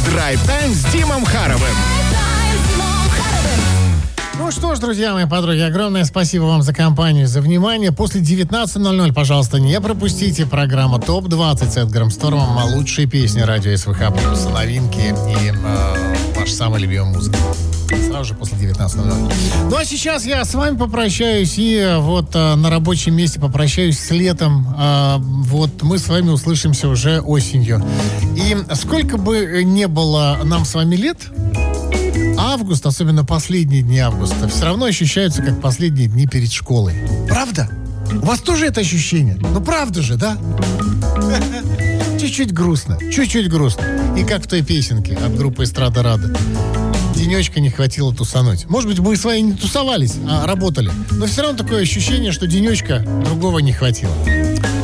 Драйв-тайм с Димом Харовым. Ну что ж, друзья мои подруги, огромное спасибо вам за компанию, за внимание. После 19:00, пожалуйста, не пропустите программу ТОП-20 с Эдгаром Стормом, лучшие песни радио СВХ+, новинки и ваша самая любимая музыка. Сразу же после 19:00. Ну а сейчас я с вами попрощаюсь и вот на рабочем месте попрощаюсь с летом. Вот мы с вами услышимся уже осенью. И сколько бы не было нам с вами лет, август, особенно последние дни августа, все равно ощущаются как последние дни перед школой. Правда? У вас тоже это ощущение? Ну правда же, да? Чуть-чуть грустно. Чуть-чуть грустно. И как в той песенке от группы «Эстрада Рада». Денечка не хватило тусануть. Может быть, мы с вами не тусовались, а работали. Но все равно такое ощущение, что денечка другого не хватило.